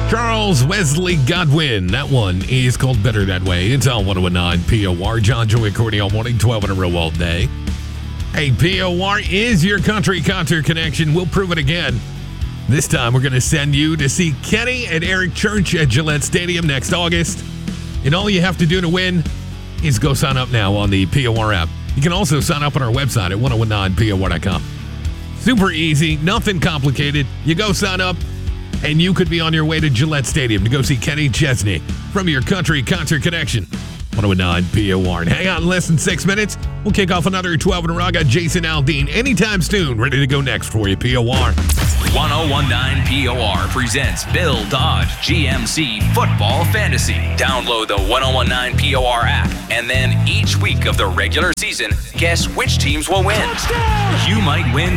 Charles Wesley Godwin. That one is called Better That Way. It's on 101.9 POR. John, Joey, Courtney all morning, 12 in a row all day. Hey, POR is your country concert connection. We'll prove it again. This time we're going to send you to see Kenny and Eric Church at Gillette Stadium next August. And all you have to do to win is go sign up now on the POR app. You can also sign up on our website at 1019POR.com. Super easy, nothing complicated. You go sign up, and you could be on your way to Gillette Stadium to go see Kenny Chesney from your country concert connection. 1019 POR. And hang on less than 6 minutes. We'll kick off another 12 in a row. I got Jason Aldean anytime soon, ready to go next for you, POR. 1019 POR presents Bill Dodge GMC Football Fantasy. Download the 1019 POR app, and then each week of the regular season, guess which teams will win. Touchdown! You might win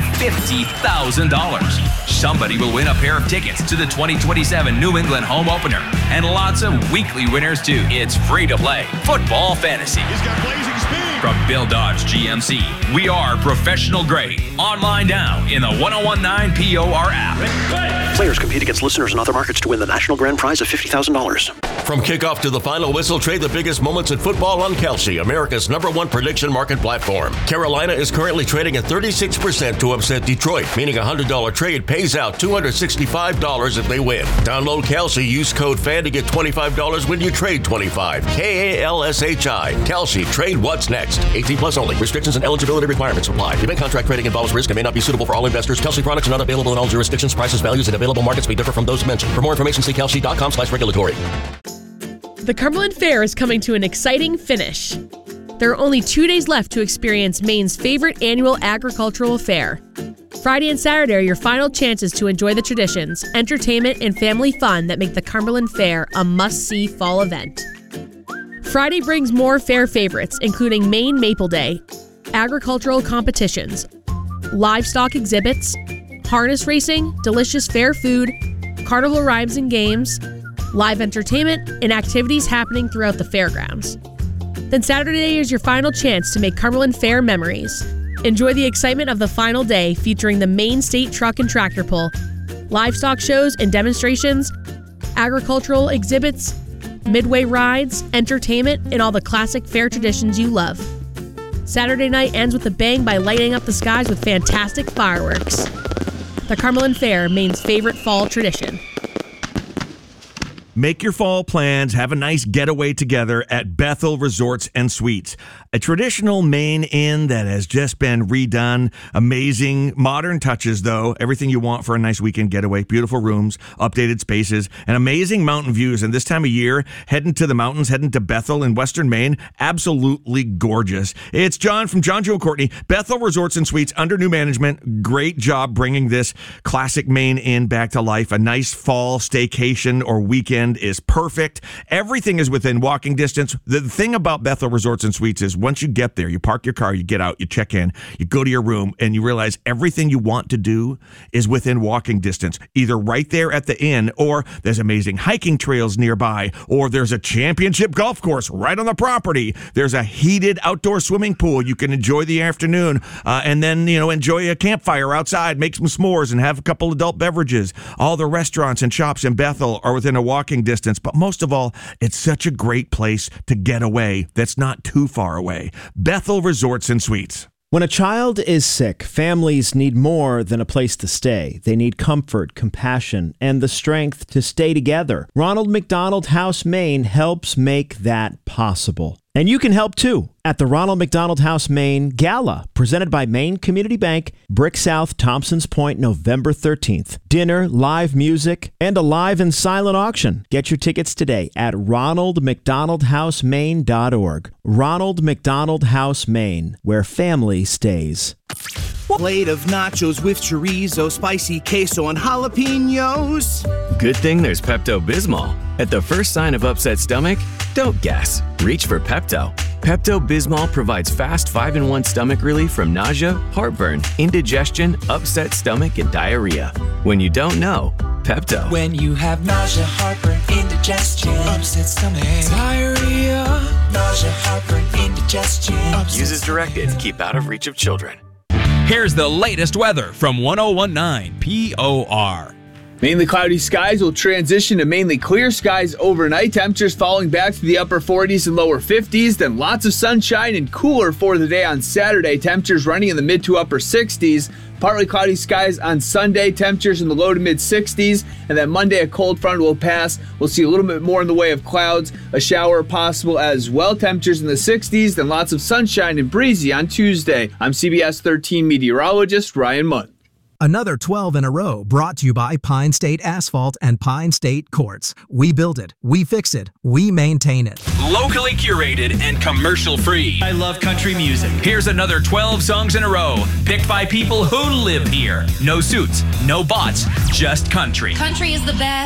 $50,000. Somebody will win a pair of tickets to the 2027 New England home opener, and lots of weekly winners too. It's free to play Football Fantasy. He's got blazing speed. From Bill Dodge GMC, we are professional grade. Online now in the 1019 POR app. Players compete against listeners in other markets to win the national grand prize of $50,000. From kickoff to the final whistle, trade the biggest moments in football on Kalshi, America's #1 prediction market platform. Carolina is currently trading at 36% to upset Detroit, meaning a $100 trade pays out $265 if they win. Download Kalshi, use code FAN to get $25 when you trade $25. KALSHI. Kalshi, trade what's next. 18 plus only. Restrictions and eligibility requirements apply. Event contract trading involves risk and may not be suitable for all investors. Kalshi products are not available in all jurisdictions. Prices, values, and available markets may differ from those mentioned. For more information, see kalshi.com/regulatory. The Cumberland Fair is coming to an exciting finish. There are only 2 days left to experience Maine's favorite annual agricultural fair. Friday and Saturday are your final chances to enjoy the traditions, entertainment, and family fun that make the Cumberland Fair a must-see fall event. Friday brings more fair favorites, including Maine Maple Day, agricultural competitions, livestock exhibits, harness racing, delicious fair food, carnival rides and games, live entertainment, and activities happening throughout the fairgrounds. Then Saturday is your final chance to make Cumberland Fair memories. Enjoy the excitement of the final day featuring the Maine State Truck and Tractor Pull, livestock shows and demonstrations, agricultural exhibits, midway rides, entertainment, and all the classic fair traditions you love. Saturday night ends with a bang by lighting up the skies with fantastic fireworks. The Cumberland Fair, Maine's favorite fall tradition. Make your fall plans. Have a nice getaway together at Bethel Resorts and Suites, a traditional Maine inn that has just been redone. Amazing modern touches, though. Everything you want for a nice weekend getaway. Beautiful rooms, updated spaces, and amazing mountain views. And this time of year, heading to the mountains, heading to Bethel in Western Maine, absolutely gorgeous. It's John from John, Joe, Courtney. Bethel Resorts and Suites under new management. Great job bringing this classic Maine inn back to life. A nice fall staycation or weekend is perfect. Everything is within walking distance. The thing about Bethel Resorts and Suites is once you get there, you park your car, you get out, you check in, you go to your room, and you realize everything you want to do is within walking distance, either right there at the inn, or there's amazing hiking trails nearby, or there's a championship golf course right on the property. There's a heated outdoor swimming pool you can enjoy the afternoon, and then, enjoy a campfire outside, make some s'mores, and have a couple adult beverages. All the restaurants and shops in Bethel are within a walking distance, but most of all, it's such a great place to get away that's not too far away. Bethel Resorts and Suites. When a child is sick, families need more than a place to stay. They need comfort, compassion, and the strength to stay together. Ronald McDonald House Maine helps make that possible. And you can help too at the Ronald McDonald House Maine Gala, presented by Maine Community Bank, Brick South, Thompsons Point, November 13th. Dinner, live music, and a live and silent auction. Get your tickets today at ronaldmcdonaldhousemaine.org. Ronald McDonald House Maine, where family stays. Plate of nachos with chorizo, spicy queso, and jalapenos. Good thing there's Pepto-Bismol. At the first sign of upset stomach, don't guess. Reach for Pepto. Pepto-Bismol provides fast 5-in-1 stomach relief from nausea, heartburn, indigestion, upset stomach, and diarrhea. When you don't know, Pepto. When you have nausea, heartburn, indigestion, upset stomach, diarrhea, nausea, heartburn, indigestion. Use as directed. Keep out of reach of children. Here's the latest weather from 1019 POR. Mainly cloudy skies will transition to mainly clear skies overnight. Temperatures falling back to the upper 40s and lower 50s. Then lots of sunshine and cooler for the day on Saturday. Temperatures running in the mid to upper 60s. Partly cloudy skies on Sunday. Temperatures in the low to mid 60s. And then Monday, a cold front will pass. We'll see a little bit more in the way of clouds. A shower possible as well. Temperatures in the 60s. Then lots of sunshine and breezy on Tuesday. I'm CBS 13 meteorologist Ryan Mudd. Another 12 in a row brought to you by Pine State Asphalt and Pine State Quartz. We build it, we fix it, we maintain it. Locally curated and commercial free. I love country music. Here's another 12 songs in a row, picked by people who live here. No suits, no bots, just country. Country is the best.